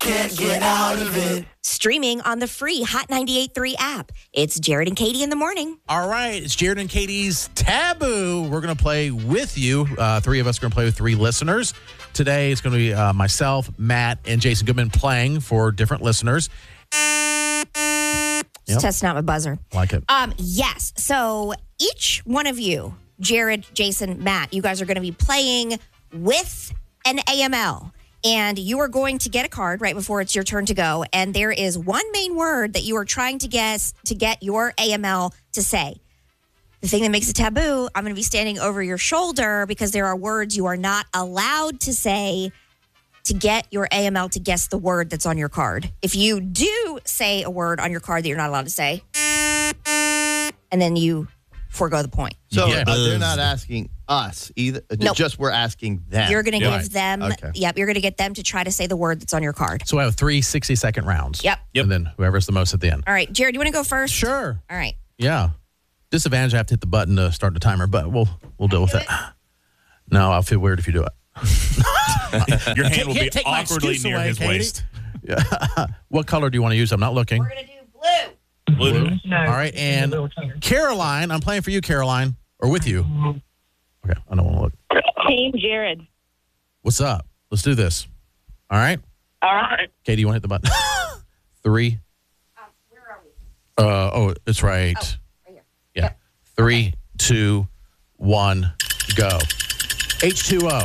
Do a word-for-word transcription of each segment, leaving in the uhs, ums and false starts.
can't get out of it. Streaming on the free Hot ninety-eight point three app. It's Jared and Katie in the morning. All right, it's Jared and Katie's Taboo. We're going to play with you. Uh, three of us are going to play with three listeners. Today it's going to be uh, myself, Matt, and Jason Goodman playing for different listeners. Just testing out my buzzer. Like it. Um, yes. So each one of you, Jared, Jason, Matt, you guys are going to be playing with an A M L. And you are going to get a card right before it's your turn to go. And there is one main word that you are trying to guess to get your A M L to say. The thing that makes it taboo, I'm going to be standing over your shoulder because there are words you are not allowed to say to get your A M L to guess the word that's on your card. If you do say a word on your card that you're not allowed to say, and then you forego the point. So Yeah. uh, they're not asking us either. Nope. Just we're asking them. You're going to Yeah. give them, Okay. yep, you're going to get them to try to say the word that's on your card. So I have three sixty-second rounds. Yep. Yep. And then whoever's the most at the end. All right, Jared, you want to go first? Sure. All right. Yeah. Disadvantage, I have to hit the button to start the timer, but we'll we'll deal with it. No, I'll feel weird if you do it. Your hand will Can't be take my awkwardly excuse near away, his Katie. waist. What color do you want to use? I'm not looking. We're going to do blue. Blue. All right, and Caroline, I'm playing for you, Caroline, or with you. Okay, I don't want to look. Team Jared. What's up? Let's do this. All right, All right. Katie, you want to hit the button? Three. Um, where are we? Uh oh, it's right. Oh, right here. Yeah. Yep. Three, two, one, go. H two O.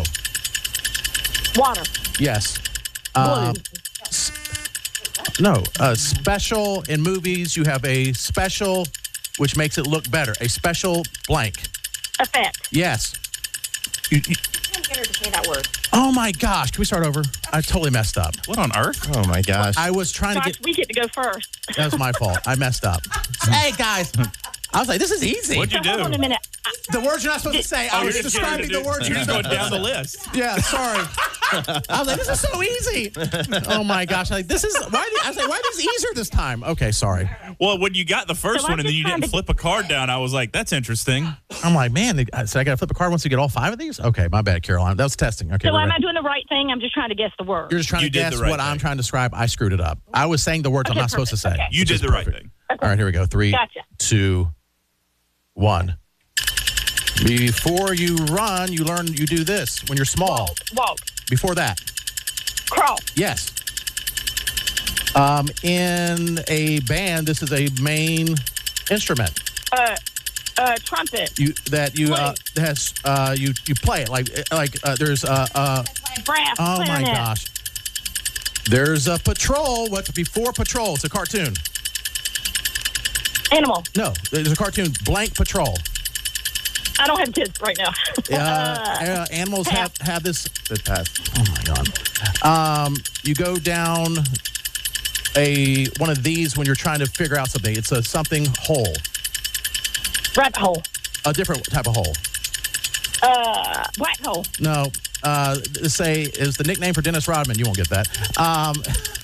Water. Yes. Um, s- no. Uh, special in movies, you have a special, which makes it look better. A special blank. Effect. Yes. You, you, I can't get her to say that word. oh my gosh! Can we start over? I totally messed up. What on earth? Oh my gosh. I was trying to Gosh, get. we get to go first. That was my fault. I messed up. Hey guys, I was like, this is easy. What'd you So hold on a do? minute. I, The words you're not supposed to say. I Oh, was you're just describing gonna the do- words You're you're just not going supposed down to the say. list. Yeah, sorry. I was like, this is so easy. Oh my gosh! Like this is why? Did, I was like, why is it easier this time? Okay, sorry. Well, when you got the first So one I'm and then just you trying didn't to- flip a card down, I was like, that's interesting. I'm like, man. I said I got to flip a card once we get all five of these. Okay, my bad, Caroline. That was testing. Okay, so we're am ready. I doing the right thing? I'm just trying to guess the word. You're just trying You to did guess the right what I'm thing. trying to describe. I screwed it up. I was saying the words I'm Okay, not supposed to say. perfect. Okay. You which did is the right perfect. thing. All right, here we go. Three, Gotcha. two, one. Before you run, you learn you do this when you're small. Walk. Walk. Before that, Crawl. yes. Um, in a band, this is a main instrument. Uh, uh, trumpet. You that you uh, has uh, you you play it like like uh, there's uh, uh Brass. oh my clarinet. gosh. There's a patrol. What's before patrol? It's a cartoon. Animal. No, there's a cartoon. Blank patrol. I don't have kids right now. Uh, uh, animals have, have this. Good pass. Oh my god. Um, you go down a one of these when you're trying to figure out something. It's a something hole, Rabbit hole. a different type of hole. Uh, black hole. No, uh, say is the nickname for Dennis Rodman. You won't get that. Um,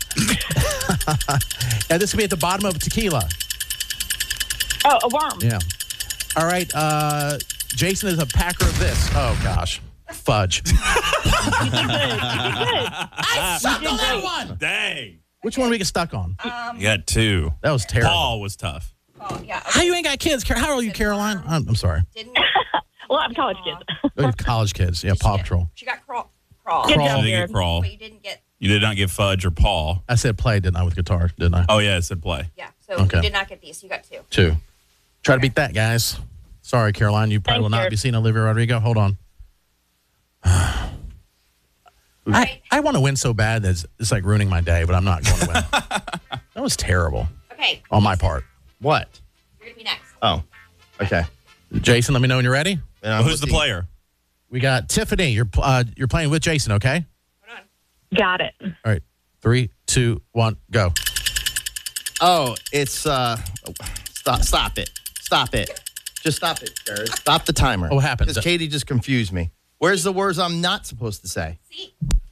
and this would be at the bottom of a tequila. Oh, a worm. Yeah. All right. Uh, Jason is a packer of this. Oh gosh, fudge. You did good. You did good. I sucked on that one. Dang. Which one we get stuck on? You got two. That was terrible. Paul was tough. Oh, yeah. How you ain't got kids? Car- How old are you, Caroline? I'm, I'm sorry. Didn't Well, I'm college kids. Oh, you're college kids. Yeah, Paw Patrol. She got crawl. Crawl. Good Crawl. job, You didn't Jared. get crawl. But you didn't get, You did not get fudge or Paul. I said play, didn't I, with guitar, didn't I? Oh, yeah, it said play. yeah. So Okay. you did not get these. You got two. Two. Try to beat that, guys. Sorry, Caroline. You probably Thanks, will not Jared. be seeing Olivia Rodrigo. Hold on. I, right. I want to win so bad that it's, it's like ruining my day, but I'm not going to win. That was terrible Okay. on my part. What? You're going to be next. Oh, okay. Jason, let me know when you're ready. And Well, I'm who's the looking- player? We got Tiffany. You're uh, you're playing with Jason, okay? Hold on. Got it. All right. Three, two, one, go. Oh, it's uh, stop, stop it, stop it, just stop it, Jared. Stop the timer. Oh, what happened? Because Katie just confused me. Where's the words I'm not supposed to say? See, you are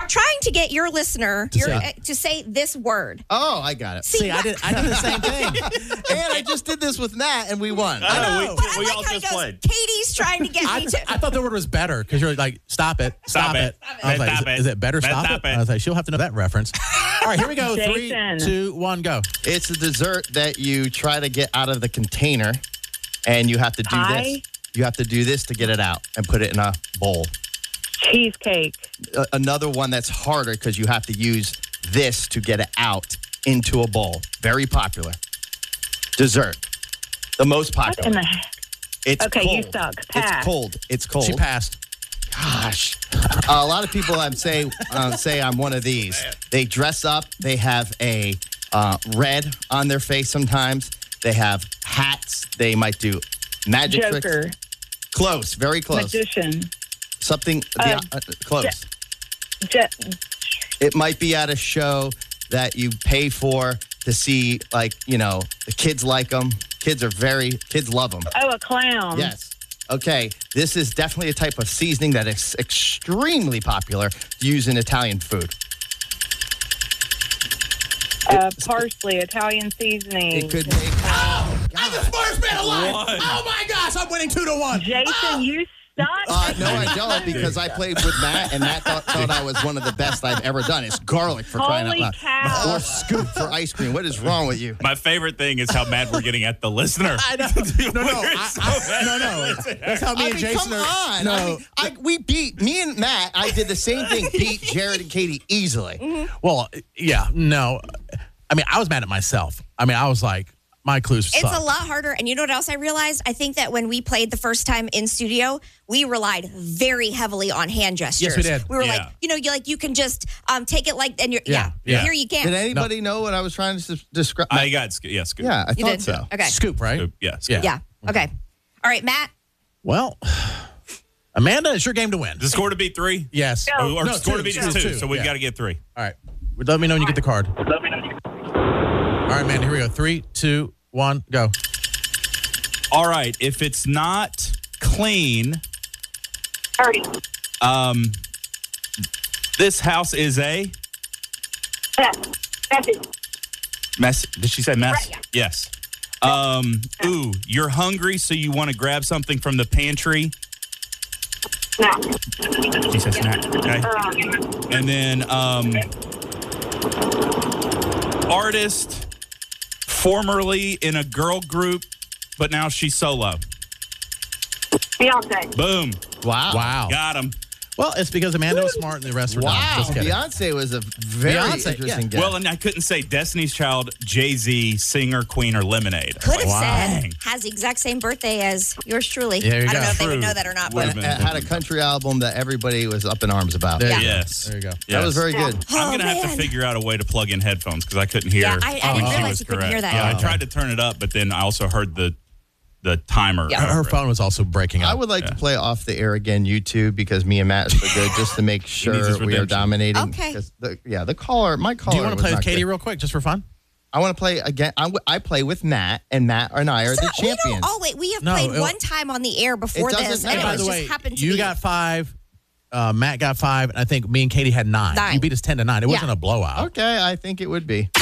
trying to get your listener To your, say- uh, to say this word. Oh, I got it. See, I did. I did the same thing. And I just did this with Matt, and we won. I know, know. we, But I we like all how he just goes, played. Katie's trying to get I, me to. I thought the word was better because you're like, stop it, Stop stop, it. it. I was Stop like, is, it. is it better? Stop, Stop it. it. I was like, she'll have to know that reference. All right, here we go. Jason. Three, two, one, go. It's a dessert that you try to get out of the container, and you have to do Pie? this. You have to do this to get it out and put it in a bowl. Cheesecake. A- another one that's harder because you have to use this to get it out into a bowl. Very popular. Dessert. The most What in popular. the heck? It's Okay, cold. you suck. It's Pass. cold. It's cold. She passed. Gosh, uh, a lot of people um, say uh, say I'm one of these. They dress up. They have a uh, red on their face. Sometimes they have hats. They might do magic tricks. Joker. Close, very close. Magician. Something the, Uh, uh, close. Je- It might be at a show that you pay for to see. Like you know, the kids like them. Kids are very kids love them. oh, a clown. Yes. Okay, this is definitely a type of seasoning that is extremely popular to use in Italian food. Uh, parsley. Italian seasoning. It could make. I'm the smartest man alive. What? Oh my gosh, I'm winning two to one. Jason, you suck. Uh, no, I don't because I played with Matt and Matt thought, thought I was one of the best I've ever done. It's garlic for crying Holy out loud. cow. Or scoop for ice cream. What is wrong with you? My favorite thing is how mad we're getting at the listener. I know. No, no, I, I, no, no. That's how me I and mean, Jason come are. on. No, I mean, I, we beat, me and Matt, I did the same thing, beat Jared and Katie easily. well, yeah, no. I mean, I was mad at myself. I mean, I was like, my clues It's suck. a lot harder. And you know what else I realized? I think that when we played the first time in studio, we relied very heavily on hand gestures. Yes, we did. We were Yeah. like, you know, you like you can just um, take it like, and you're, yeah, Yeah, yeah. here you Did can. anybody know what I was trying to s- describe? I got sc- yeah, scoop. yeah, I You thought did. so. Okay. Scoop, right? Scoop, yeah, scoop. Yeah. Yeah. Okay. All right, Matt. Well, Amanda, it's your game to win. The score to beat three? Yes. Or, or No, score two, to beat two, is two, two, so we've yeah. got to get three. All right. Let me know when you get the card. All right, man. Here we go. Three, two, one, go. All right. If it's not clean, thirty. um, this house is a mess. Did she say mess? Right, Yes. Um, ooh, you're hungry, so you want to grab something from the pantry. She says snack. Okay. And then, um, artist, formerly in a girl group, but now she's solo. Beyonce. Boom. Wow. Wow. Got him. Well, it's because Amanda was smart and the rest were dumb. Wow. Just kidding. Beyonce was a very Beyonce, interesting yeah. guess. Well, and I couldn't say Destiny's Child, Jay-Z, singer, queen, or Lemonade. Could have Wow. said has the exact same birthday as yours truly. There you I don't go. know if they would True. know that or not, Would've but been- It had a country album that everybody was up in arms about. There Yeah. you go. Yes. There you go. That Yes. was very good. Oh, I'm going to have man. to figure out a way to plug in headphones because I couldn't hear Yeah, I- I when didn't she realize was you couldn't correct. hear that. Yeah, I Oh. tried to turn it up, but then I also heard the the timer. Yeah. Her, her phone was also breaking up. I would like Yeah. to play off the air again, YouTube, because me and Matt are so good, just to make needs sure his we are redemption. dominating. Okay. 'Cause The, yeah, the caller, my caller. Do you want to was play with not Katie good. real quick, just for fun? I want to play again. I, w- I play with Matt, and Matt and I are So the we don't- champions. oh wait, we have No, played it- one time on the air before It doesn't this, matter. and it By was the just way, happened to you be. got five. Uh, Matt got five, and I think me and Katie had nine. Nine. You beat us ten to nine. It Yeah. wasn't a blowout. Okay, I think it would be.